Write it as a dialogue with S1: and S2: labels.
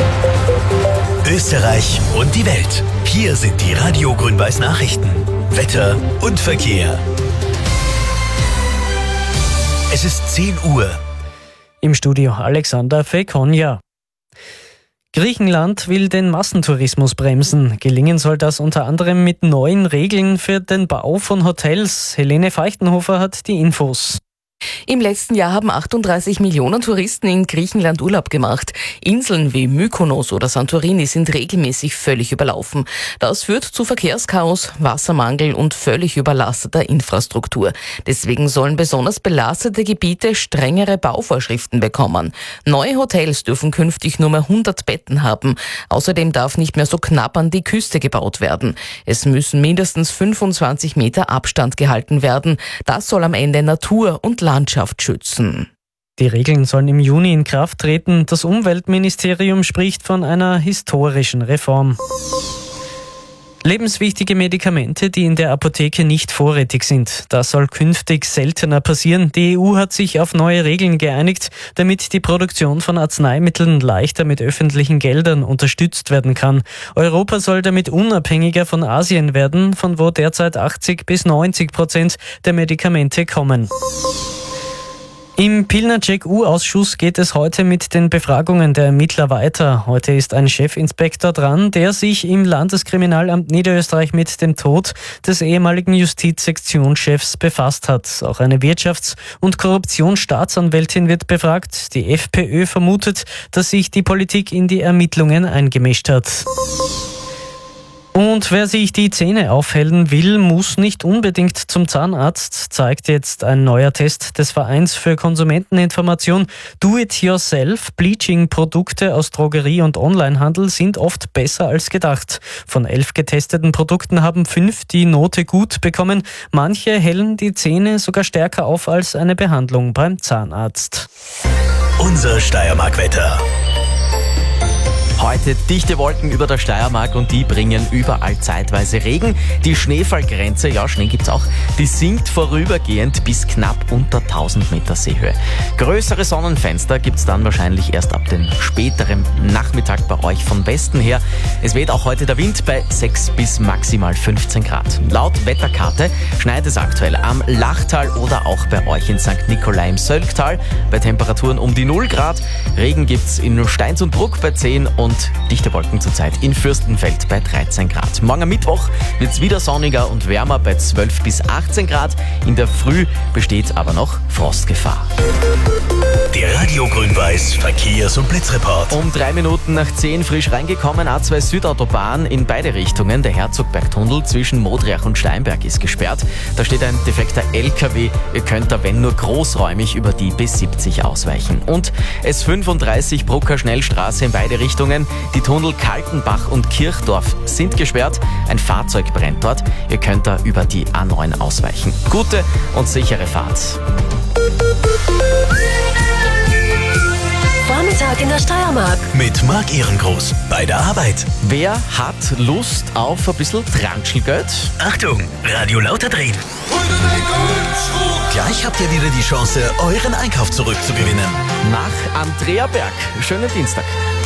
S1: Österreich und die Welt. Hier sind die Radio Grün-Weiß Nachrichten. Wetter und Verkehr. Es ist 10 Uhr.
S2: Im Studio Alexander Fekonja. Griechenland will den Massentourismus bremsen. Gelingen soll das unter anderem mit neuen Regeln für den Bau von Hotels. Helene Feuchtenhofer hat die Infos.
S3: Im letzten Jahr haben 38 Millionen Touristen in Griechenland Urlaub gemacht. Inseln wie Mykonos oder Santorini sind regelmäßig völlig überlaufen. Das führt zu Verkehrschaos, Wassermangel und völlig überlasteter Infrastruktur. Deswegen sollen besonders belastete Gebiete strengere Bauvorschriften bekommen. Neue Hotels dürfen künftig nur mehr 100 Betten haben. Außerdem darf nicht mehr so knapp an die Küste gebaut werden. Es müssen mindestens 25 Meter Abstand gehalten werden. Das soll am Ende Natur und Landschaft schützen.
S2: Die Regeln sollen im Juni in Kraft treten. Das Umweltministerium spricht von einer historischen Reform. Lebenswichtige Medikamente, die in der Apotheke nicht vorrätig sind. Das soll künftig seltener passieren. Die EU hat sich auf neue Regeln geeinigt, damit die Produktion von Arzneimitteln leichter mit öffentlichen Geldern unterstützt werden kann. Europa soll damit unabhängiger von Asien werden, von wo derzeit 80-90% der Medikamente kommen. Im Pilnacek-U-Ausschuss geht es heute mit den Befragungen der Ermittler weiter. Heute ist ein Chefinspektor dran, der sich im Landeskriminalamt Niederösterreich mit dem Tod des ehemaligen Justizsektionschefs befasst hat. Auch eine Wirtschafts- und Korruptionsstaatsanwältin wird befragt. Die FPÖ vermutet, dass sich die Politik in die Ermittlungen eingemischt hat. Und wer sich die Zähne aufhellen will, muss nicht unbedingt zum Zahnarzt, zeigt jetzt ein neuer Test des Vereins für Konsumenteninformation. Do-it-yourself. Bleaching-Produkte aus Drogerie- und Onlinehandel sind oft besser als gedacht. Von 11 getesteten Produkten haben 5 die Note gut bekommen. Manche hellen die Zähne sogar stärker auf als eine Behandlung beim Zahnarzt.
S1: Unser Steiermark-Wetter.
S4: Heute dichte Wolken über der Steiermark und die bringen überall zeitweise Regen. Die Schneefallgrenze, ja, Schnee gibt's auch, die sinkt vorübergehend bis knapp unter 1000 Meter Seehöhe. Größere Sonnenfenster gibt's dann wahrscheinlich erst ab dem späteren Nachmittag bei euch von Westen her. Es weht auch heute der Wind bei 6 bis maximal 15 Grad. Laut Wetterkarte schneit es aktuell am Lachtal oder auch bei euch in St. Nikolai im Sölktal bei Temperaturen um die 0 Grad. Regen gibt's in Steins und Bruck bei 10 und dichte Wolken zurzeit in Fürstenfeld bei 13 Grad. Morgen am Mittwoch wird es wieder sonniger und wärmer bei 12 bis 18 Grad. In der Früh besteht aber noch Frostgefahr.
S1: Der Radio Grün-Weiß Verkehrs- und Blitzreport.
S4: Um 3 Minuten nach 10 frisch reingekommen, A2 Südautobahn in beide Richtungen. Der Herzogbergtunnel zwischen Modriach und Steinberg ist gesperrt. Da steht ein defekter LKW. Ihr könnt da, wenn nur großräumig, über die B70 ausweichen. Und S35 Brucker Schnellstraße in beide Richtungen. Die Tunnel Kaltenbach und Kirchdorf sind gesperrt. Ein Fahrzeug brennt dort. Ihr könnt da über die A9 ausweichen. Gute und sichere Fahrt.
S5: Vormittag in der Steiermark.
S1: Mit Marc Ehrengroß. Bei der Arbeit.
S4: Wer hat Lust auf ein bisschen Transchelgeld?
S1: Achtung, Radio lauter drehen. Gleich habt ihr wieder die Chance, euren Einkauf zurückzugewinnen.
S4: Nach Andrea Berg. Schönen Dienstag.